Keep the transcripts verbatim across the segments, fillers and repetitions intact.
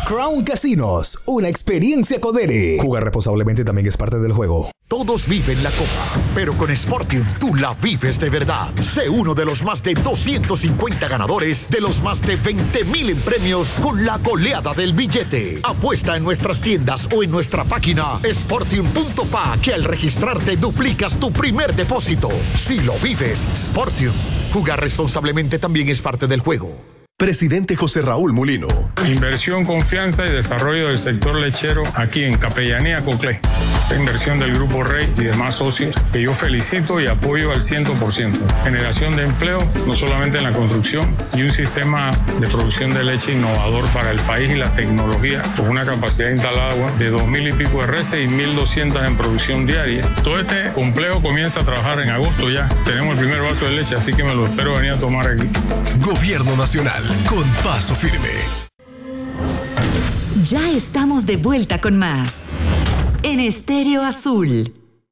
Crown Casinos, una experiencia Codere. Jugar responsablemente también es parte del juego. Todos viven la copa, pero con Sportium tú la vives de verdad. Sé uno de los más de doscientos cincuenta ganadores de los más de veinte mil en premios con la goleada del billete. Apuesta en nuestras tiendas o en nuestra página sportium punto pa, que al registrarte duplicas tu primer depósito. Si lo vives, Sportium. Jugar responsablemente también es parte del juego. Presidente José Raúl Mulino. Inversión, confianza y desarrollo del sector lechero aquí en Capellanía Coclé. La inversión del Grupo Rey y demás socios que yo felicito y apoyo al cien por ciento. Generación de empleo, no solamente en la construcción, y un sistema de producción de leche innovador para el país y la tecnología, con una capacidad instalada de dos mil y pico de reses y mil doscientas en producción diaria. Todo este complejo comienza a trabajar en agosto ya. Tenemos el primer vaso de leche, así que me lo espero venir a tomar aquí. Gobierno Nacional, con paso firme. Ya estamos de vuelta con más en Estéreo Azul.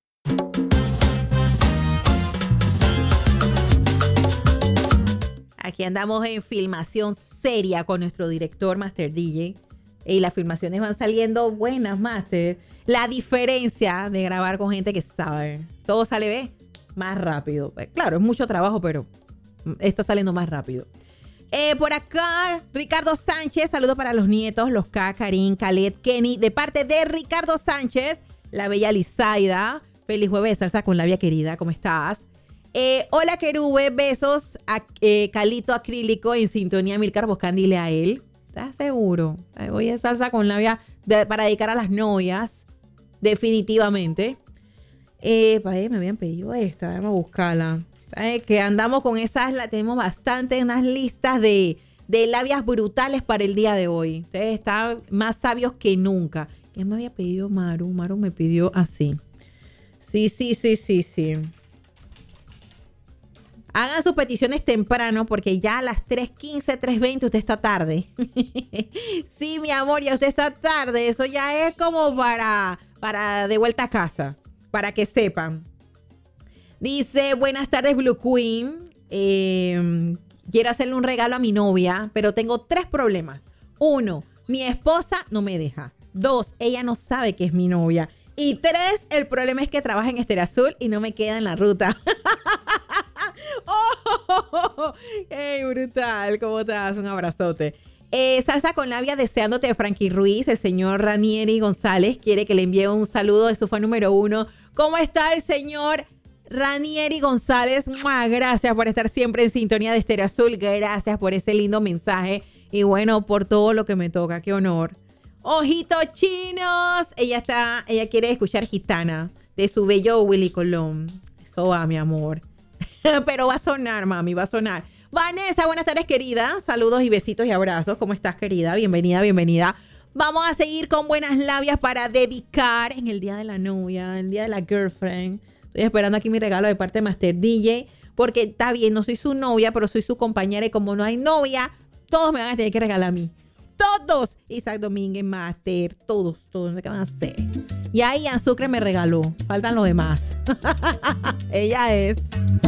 Aquí andamos en filmación seria con nuestro director Master D J. Y las filmaciones van saliendo buenas, Master. La diferencia de grabar con gente que sabe. Todo sale ¿ve? Más rápido. Claro, es mucho trabajo, pero está saliendo más rápido. Eh, por acá, Ricardo Sánchez, saludos para los nietos, los K, Karim, Khaled, Kenny, de parte de Ricardo Sánchez, la bella Lizaida. Feliz jueves, salsa con labia querida, ¿cómo estás? Eh, hola Querube, besos a eh, Calito Acrílico en sintonía, Milcar buscándole a él. ¿Estás seguro? Hoy es salsa con labia de, para dedicar a las novias, definitivamente. Eh, pa, eh, me habían pedido esta, vamos a buscarla. Eh, que andamos con esas, la, tenemos bastante unas listas de, de labias brutales para el día de hoy. Ustedes están más sabios que nunca. ¿Qué me había pedido Maru? Maru me pidió así. Sí, sí, sí, sí, sí. Hagan sus peticiones temprano porque ya a las tres quince, tres veinte usted está tarde. Sí, mi amor, ya usted está tarde. Eso ya es como para, para de vuelta a casa. Para que sepan. Dice, buenas tardes Blue Queen, eh, quiero hacerle un regalo a mi novia, pero tengo tres problemas. Uno, mi esposa no me deja. Dos, ella no sabe que es mi novia. Y tres, el problema es que trabaja en Estéreo Azul y no me queda en la ruta. ¡Oh! ¡Ey, brutal! ¿Cómo estás? Un abrazote. Eh, salsa con labia deseándote de Frankie Ruiz. El señor Ranieri González quiere que le envíe un saludo de su fan número uno. ¿Cómo está el señor Ranieri González? ¡Mua! Gracias por estar siempre en sintonía de Estéreo Azul. Gracias por ese lindo mensaje. Y bueno, por todo lo que me toca. ¡Qué honor! Ojitos chinos. Ella está, ella quiere escuchar Gitana de su bello Willy Colón. Eso va, mi amor. Pero va a sonar, mami, va a sonar. Vanessa, buenas tardes, querida. Saludos y besitos y abrazos. ¿Cómo estás, querida? Bienvenida, bienvenida. Vamos a seguir con buenas labias para dedicar en el día de la novia, el día de la girlfriend. Estoy esperando aquí mi regalo de parte de Master D J, porque está bien, no soy su novia, pero soy su compañera y como no hay novia, todos me van a tener que regalar a mí. Todos. Isaac Domínguez, Master, todos, todos, no sé qué van a hacer. Y ahí Ian Sucre me regaló. Faltan los demás. Ella es...